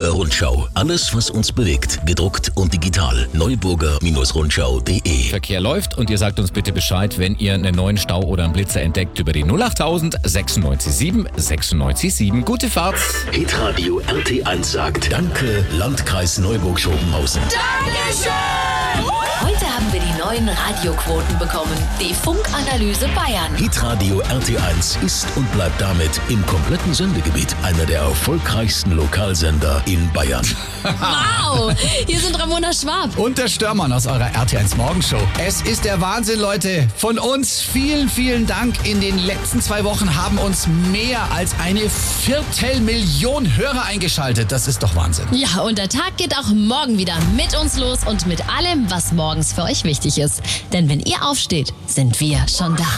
Neuburger Rundschau. Alles, was uns bewegt. Gedruckt und digital. neuburger-rundschau.de. Verkehr läuft und ihr sagt uns bitte Bescheid, wenn ihr einen neuen Stau oder einen Blitzer entdeckt über die 08000 967 967. Gute Fahrt. Hitradio RT1 sagt Danke, Landkreis Neuburg-Schobenhausen. Dankeschön! Heute haben wir die neuen Radioquoten bekommen. Die Funkanalyse Bayern. Hitradio RT1 ist und bleibt damit im kompletten Sendegebiet einer der erfolgreichsten Lokalsender in Bayern. Wow! Hier sind Ramona Schwab. Und der Störmann aus eurer RT1 Morgenshow. Es ist der Wahnsinn, Leute. Von uns vielen, vielen Dank. In den letzten 2 Wochen haben uns mehr als 250.000 Hörer eingeschaltet. Das ist doch Wahnsinn. Ja, und der Tag geht auch morgen wieder mit uns los und mit allem, was morgens für euch wichtig ist. Denn wenn ihr aufsteht, sind wir schon da.